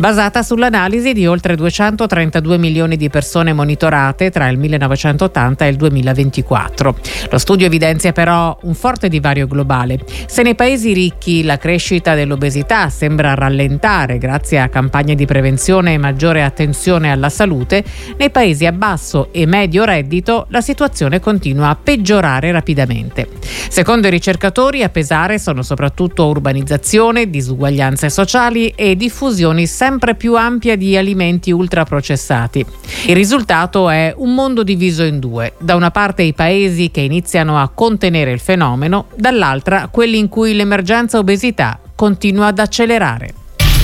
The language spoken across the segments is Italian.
basata sull'analisi di oltre 232 milioni di persone monitorate tra il 1980 e il 2024. Lo studio evidenzia però un forte divario globale. Se nei paesi ricchi la crescita dell'obesità sembra rallentare grazie a campagne di prevenzione e maggiore attenzione alla salute, nei paesi a basso e medio reddito la situazione continua a peggiorare rapidamente. Secondo i ricercatori, a pesare sono soprattutto urbanizzazione, disuguaglianze sociali e diffusione sempre più ampia di alimenti ultraprocessati. Il risultato è un mondo diviso in due: da una parte i paesi che iniziano a contenere il fenomeno, dall'altra quelli in cui l'emergenza obesità continua ad accelerare.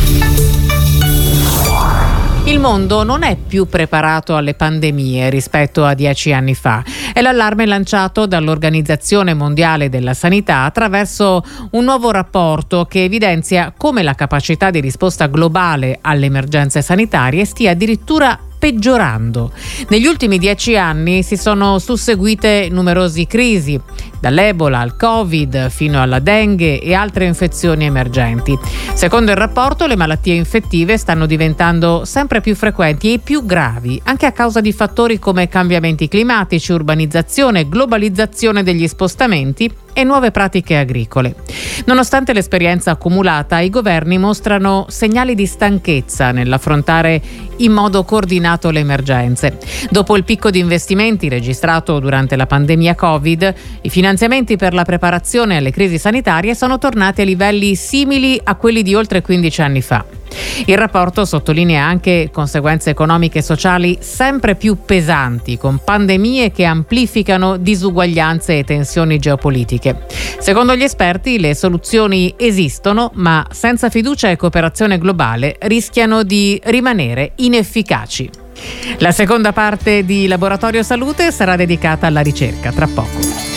Il mondo non è più preparato alle pandemie rispetto a 10 anni fa. È l'allarme lanciato dall'Organizzazione Mondiale della Sanità attraverso un nuovo rapporto che evidenzia come la capacità di risposta globale alle emergenze sanitarie stia addirittura peggiorando. Negli ultimi 10 anni si sono susseguite numerose crisi, dall'Ebola al Covid fino alla Dengue e altre infezioni emergenti. Secondo il rapporto, le malattie infettive stanno diventando sempre più frequenti e più gravi, anche a causa di fattori come cambiamenti climatici, urbanizzazione, globalizzazione degli spostamenti e nuove pratiche agricole. Nonostante l'esperienza accumulata, i governi mostrano segnali di stanchezza nell'affrontare in modo coordinato le emergenze. Dopo il picco di investimenti registrato durante la pandemia Covid, i finanziamenti per la preparazione alle crisi sanitarie sono tornati a livelli simili a quelli di oltre 15 anni fa. Il rapporto sottolinea anche conseguenze economiche e sociali sempre più pesanti, con pandemie che amplificano disuguaglianze e tensioni geopolitiche. Secondo gli esperti, le soluzioni esistono, ma senza fiducia e cooperazione globale rischiano di rimanere inefficaci. La seconda parte di Laboratorio Salute sarà dedicata alla ricerca, tra poco.